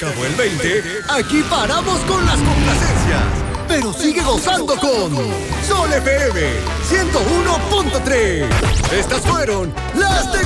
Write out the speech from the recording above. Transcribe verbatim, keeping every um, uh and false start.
acabó el veinte, aquí paramos con las complacencias. Pero sigue gozando con Sol F M ciento uno punto tres. Estas fueron las de